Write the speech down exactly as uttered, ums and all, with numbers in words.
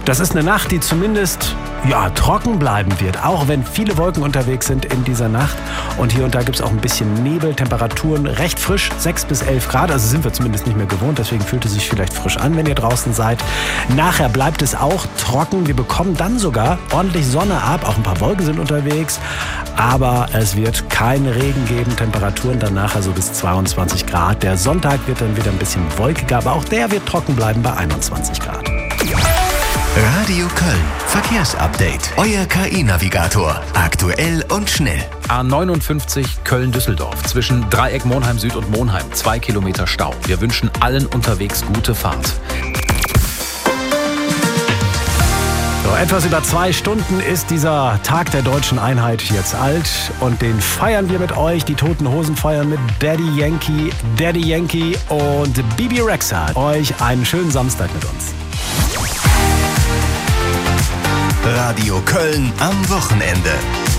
Das ist eine Nacht, die zumindest ja, trocken bleiben wird, auch wenn viele Wolken unterwegs sind in dieser Nacht. Und hier und da gibt es auch ein bisschen Nebel, Temperaturen recht frisch, sechs bis elf Grad. Also sind wir zumindest nicht mehr gewohnt, deswegen fühlt es sich vielleicht frisch an, wenn ihr draußen seid. Nachher bleibt es auch trocken. Wir bekommen dann sogar ordentlich Sonne ab. Auch ein paar Wolken sind unterwegs. Aber es wird keinen Regen geben. Temperaturen dann nachher so bis zweiundzwanzig Grad. Der Sonntag wird dann wieder ein bisschen wolkiger, aber auch der wird trocken bleiben bei einundzwanzig Grad. Radio Köln. Verkehrsupdate. Euer K I-Navigator. Aktuell und schnell. A neunundfünfzig Köln-Düsseldorf. Zwischen Dreieck Monheim Süd und Monheim. Zwei Kilometer Stau. Wir wünschen allen unterwegs gute Fahrt. So, etwas über zwei Stunden ist dieser Tag der deutschen Einheit jetzt alt. Und den feiern wir mit euch. Die Toten Hosen feiern mit Daddy Yankee, Daddy Yankee und Bibi Rexha. Euch einen schönen Samstag mit uns. Radio Köln am Wochenende.